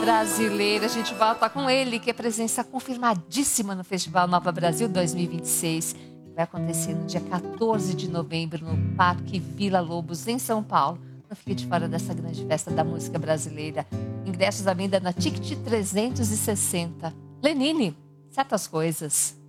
Brasileira, a gente volta com ele, que é presença confirmadíssima no Festival Nova Brasil 2026, que vai acontecer no dia 14 de novembro no Parque Vila Lobos, em São Paulo. Não fique de fora dessa grande festa da música brasileira. Ingressos à venda na Ticket 360. Lenine, certas coisas.